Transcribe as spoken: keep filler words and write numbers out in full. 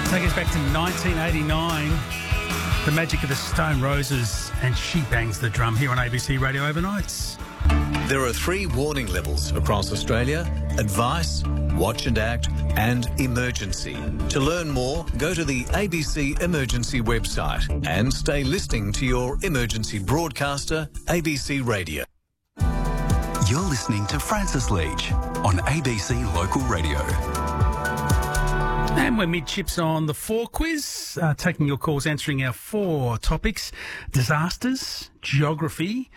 Take us back to nineteen eighty-nine. The magic of the Stone Roses and She Bangs the Drum here on A B C Radio Overnights. There are three warning levels across Australia: advice, watch and act, and emergency. To learn more, go to the A B C Emergency website and stay listening to your emergency broadcaster, A B C Radio. You're listening to Francis Leach on A B C Local Radio. And we're mid-chips on the four quiz, uh, taking your calls, answering our four topics: disasters, geography,